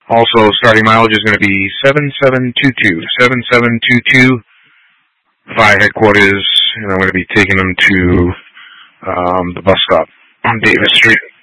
Also, starting mileage is going to be 7722. 7722 via headquarters, and I'm going to be taking them to the bus stop on Davis Street.